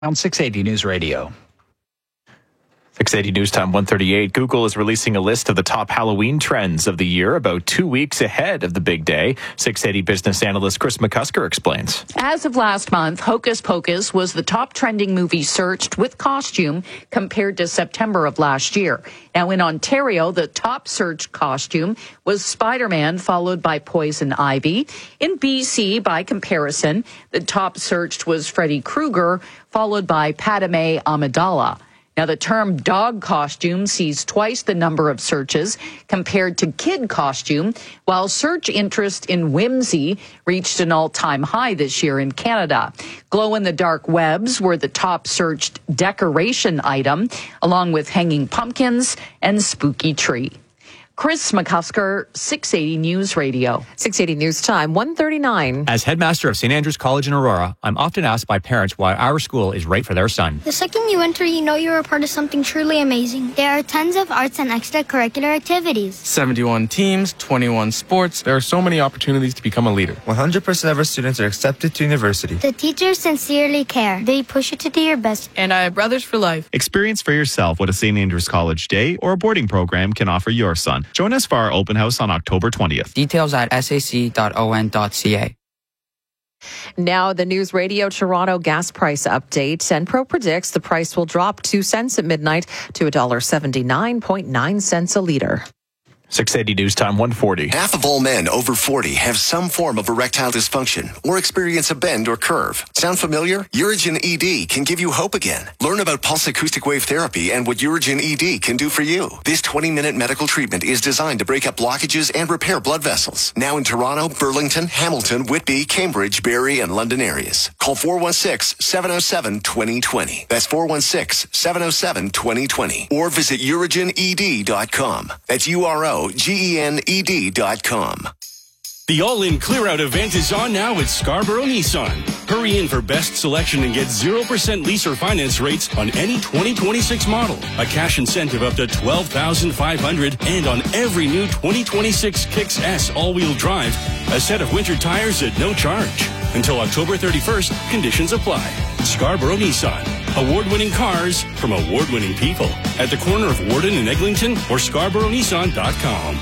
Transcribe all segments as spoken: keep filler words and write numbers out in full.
On six eighty News Radio. six eighty News Time one thirty-eight. Google is releasing a list of the top Halloween trends of the year about two weeks ahead of the big day. six eighty business analyst Chris McCusker explains. As of last month, Hocus Pocus was the top trending movie searched with costume compared to September of last year. Now in Ontario, the top searched costume was Spider-Man, followed by Poison Ivy. In B C, by comparison, the top searched was Freddy Krueger, followed by Padme Amidala. Now, the term dog costume sees twice the number of searches compared to kid costume, while search interest in whimsy reached an all-time high this year in Canada. Glow-in-the-dark webs were the top searched decoration item, along with hanging pumpkins and spooky tree. Chris McCusker, six eighty News Radio. six eighty News Time, one thirty-nine. As headmaster of Saint Andrews College in Aurora, I'm often asked by parents why our school is right for their son. The second you enter, you know you're a part of something truly amazing. There are tons of arts and extracurricular activities. seventy-one teams, twenty-one sports. There are so many opportunities to become a leader. one hundred percent of our students are accepted to university. The teachers sincerely care. They push you to do your best. And I have brothers for life. Experience for yourself what a Saint Andrews College day or a boarding program can offer your son. Join us for our open house on October twentieth. Details at s a c dot o n dot c a. Now, the News Radio Toronto gas price update. Enpro predicts the price will drop two cents at midnight to one dollar seventy-nine point nine cents a litre. six eighty News Time one forty. Half of all men over forty have some form of erectile dysfunction or experience a bend or curve. Sound familiar? Urigen E D can give you hope again. Learn about pulse acoustic wave therapy and what Urigen E D can do for you. This twenty-minute medical treatment is designed to break up blockages and repair blood vessels. Now in Toronto, Burlington, Hamilton, Whitby, Cambridge, Barrie, and London areas. Call four one six, seven oh seven, two oh two oh. That's four one six, seven oh seven, two oh two oh. Or visit urigen e d dot com. That's U R O G E N E D dot com. The all-in clear-out event is on now at Scarborough Nissan. Hurry in for best selection and get zero percent lease or finance rates on any twenty twenty-six model. A cash incentive up to twelve thousand five hundred dollars and on every new twenty twenty-six Kicks S all-wheel drive, a set of winter tires at no charge. Until October thirty-first, conditions apply. Scarborough Nissan. Award-winning cars from award-winning people. At the corner of Warden and Eglinton or scarborough nissan dot com.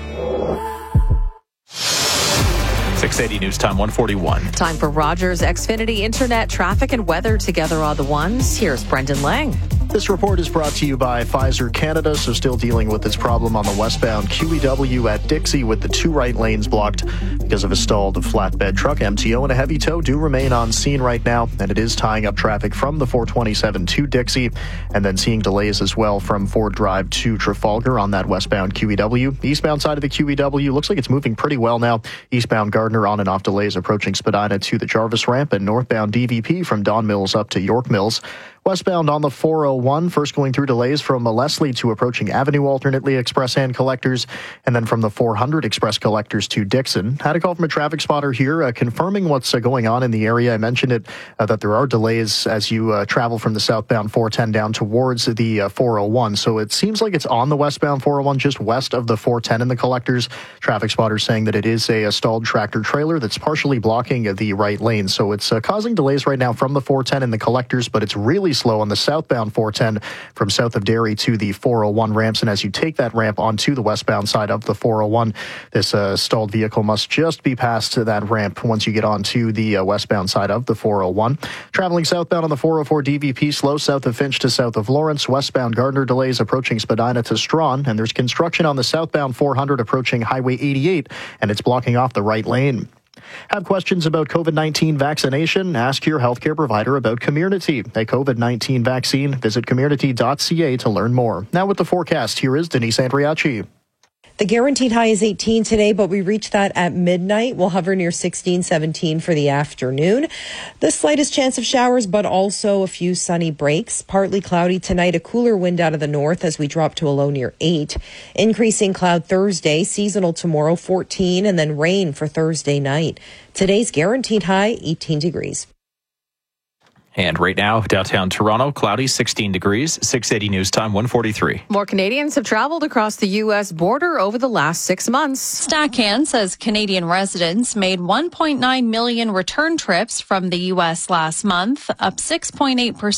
six eighty News Time one forty-one. Time for Rogers Xfinity Internet traffic and weather together on the ones. Here's Brendan Lang. This report is brought to you by Pfizer Canada, so still dealing with this problem on the westbound Q E W at Dixie with the two right lanes blocked because of a stalled flatbed truck. M T O and a heavy tow do remain on scene right now, and it is tying up traffic from the four twenty-seven to Dixie, and then seeing delays as well from Ford Drive to Trafalgar on that westbound Q E W. Eastbound side of the Q E W looks like it's moving pretty well now. Eastbound Gardner on and off delays approaching Spadina to the Jarvis ramp, and northbound D V P from Don Mills up to York Mills. Westbound on the four oh one, first going through delays from Leslie to approaching Avenue alternately express and collectors, and then from the four hundred express collectors to Dixon. Had a call from a traffic spotter here uh, confirming what's uh, going on in the area. I mentioned it, uh, that there are delays as you uh, travel from the southbound four ten down towards the uh, four oh one. So it seems like it's on the westbound four oh one, just west of the four ten in the collectors. Traffic spotter saying that it is a, a stalled tractor trailer that's partially blocking uh, the right lane. So it's uh, causing delays right now from the four ten in the collectors, but it's really slow on the southbound four ten from south of Derry to the four oh one ramps. And as you take that ramp onto the westbound side of the four oh one, this uh, stalled vehicle must just be past that ramp once you get onto the uh, westbound side of the four oh one. Traveling southbound on the four oh four, D V P slow south of Finch to south of Lawrence. Westbound Gardner delays approaching Spadina to Strawn. And there's construction on the southbound four hundred approaching Highway eighty-eight, and it's blocking off the right lane. Have questions about COVID nineteen vaccination? Ask your healthcare provider about Community, a COVID nineteen vaccine. Visit community dot c a to learn more. Now with the forecast, here is Denise Andriachi. The guaranteed high is eighteen today, but we reach that at midnight. We'll hover near sixteen, seventeen for the afternoon. The slightest chance of showers, but also a few sunny breaks. Partly cloudy tonight, a cooler wind out of the north as we drop to a low near eight. Increasing cloud Thursday, seasonal tomorrow, fourteen, and then rain for Thursday night. Today's guaranteed high, eighteen degrees. And right now, downtown Toronto, cloudy, sixteen degrees, six eighty News Time, one forty-three. More Canadians have traveled across the U S border over the last six months. StatCan says Canadian residents made one point nine million return trips from the U S last month, up six point eight percent.